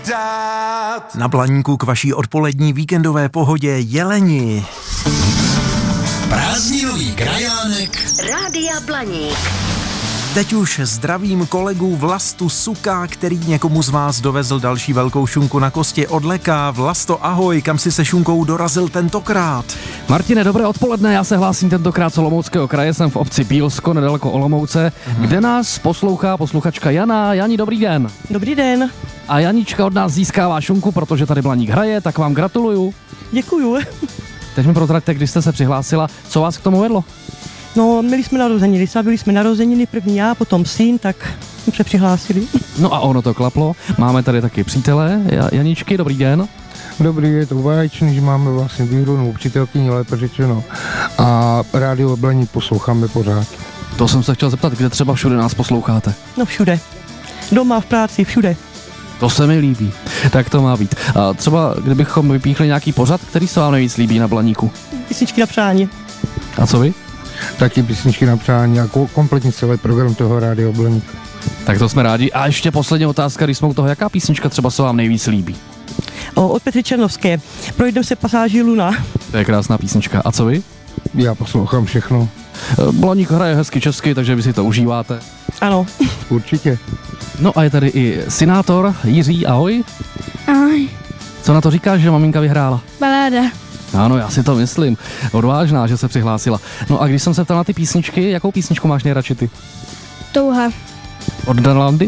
dát. Na Blaníku k vaší odpolední víkendové pohodě Jeleni. Prázdninový krajánek Rádia Blaník. Teď už zdravím kolegu Vlastu Suka, který někomu z vás dovezl další velkou šunku na kosti od Leka. Vlasto, ahoj, kam si se šunkou dorazil tentokrát? Martine, dobré odpoledne, já se hlásím tentokrát z Olomouckého kraje, jsem v obci Bílsko, nedaleko Olomouce, kde nás poslouchá posluchačka Jana. Jani, dobrý den. Dobrý den. A Janička od nás získává šunku, protože tady Blaník hraje, tak vám gratuluju. Děkuju. Teď mi prozraďte, když jste se přihlásila, co vás k tomu vedlo? No, byli jsme narozeniny, slavili jsme narozeniny, první já, potom syn, tak jsme se přihlásili. No a ono to klaplo, máme tady taky přítele, Janičky, dobrý den. Dobrý, je to báječný, že máme vlastně výhodnou přítelkyni, lépe řečeno. A rádio Blaník posloucháme pořád. To jsem se chtěl zeptat, kde třeba všude nás posloucháte? No všude. Doma, v práci, všude. To se mi líbí, tak to má být. A třeba kdybychom vypíchli nějaký pořad, který se vám nejvíc líbí na Blaníku? Písničky na přání. A co vy? Taky písničky na přání a kompletně celý program toho rádio Blaník. Tak to jsme rádi. A ještě poslední otázka, když jsme u toho, jaká písnička třeba se vám nejvíc líbí? Od Petry Černovské. Projdem se pasáží Luna. To je krásná písnička. A co vy? Já poslouchám všechno. Blaník hraje hezky česky, takže vy si to užíváte. Ano. Určitě. No a je tady i synátor Jiří, ahoj. Ahoj, Co na to říkáš, že maminka vyhrála? baláda. Ano, já si to myslím. Odvážná, že se přihlásila. No a když jsem se ptal na ty písničky, jakou písničku máš nejradši ty? Touha. Od Danlandy?